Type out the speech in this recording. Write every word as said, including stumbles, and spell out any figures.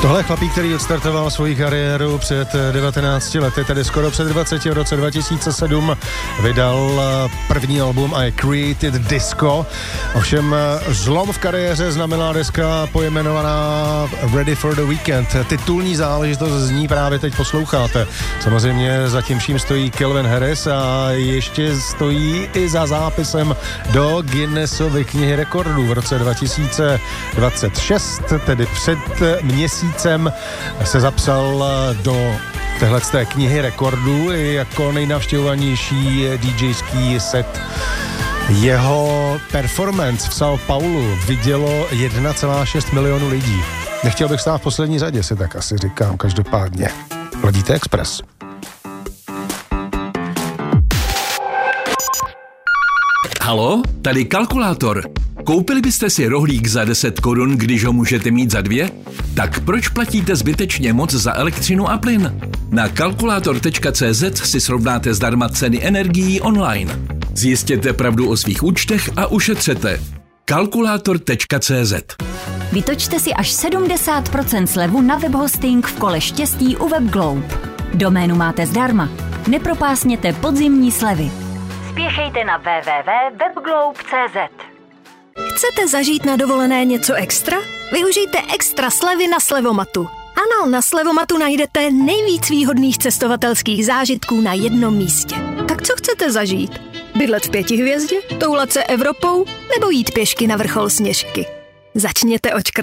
Tohle je chlapík, který odstartoval svoji kariéru před devatenácti lety, tedy skoro před dvaceti. V roce dva tisíce sedm vydal první album I Created Disco. Ovšem zlom v kariéře znamenala deska pojmenovaná Ready for the Weekend. Titulní záležitost z ní právě teď posloucháte. Samozřejmě za tím vším stojí Calvin Harris a ještě stojí i za zápisem do Guinnessovy knihy rekordů. V roce dva tisíce dvacet šest, tedy před měsícem, se zapsal do téhleté knihy rekordů jako nejnavštěvovanější DJský set. Jeho performance v São Paulo vidělo jedna celá šest milionu lidí. Nechtěl bych stát v poslední řadě, si tak asi říkám, každopádně. Ladíte Express. Halo, tady kalkulátor. Koupili byste si rohlík za deset korun, když ho můžete mít za dvě? Tak proč platíte zbytečně moc za elektřinu a plyn? Na kalkulátor tečka cé zet si srovnáte zdarma ceny energií online. Zjistěte pravdu o svých účtech a ušetřete. kalkulátor tečka cé zet. Vytočte si až sedmdesát procent slevu na webhosting v kole štěstí u WebGlobe. Doménu máte zdarma. Nepropásněte podzimní slevy. Spěchejte na w w w tečka webglobe tečka cé zet. Chcete zažít na dovolené něco extra? Využijte extra slevy na Slevomatu. Ano, na Slevomatu najdete nejvíc výhodných cestovatelských zážitků na jednom místě. Tak co chcete zažít? Bydlet v pěti hvězdě? Toulat se Evropou? Nebo jít pěšky na vrchol Sněžky? Začněte očkrtat.